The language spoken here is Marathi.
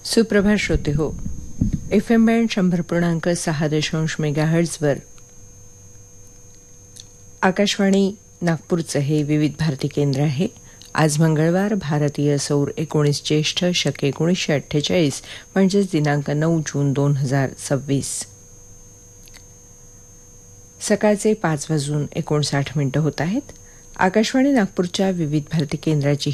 सुप्रभात श्रोते हो. FM बँड 100.6 मेगाहर्ट्झवर आकाशवाणी नागपूरचं हे विविध भारती केंद्र आहे. आज मंगळवार, भारतीय सौर 19 ज्येष्ठ शके 1948 म्हणजेच दिनांक 9 जून 2026. सकाळचे 5:59 होत आहेत. आकाशवाणी नागपूरच्या विविध भारती केंद्राची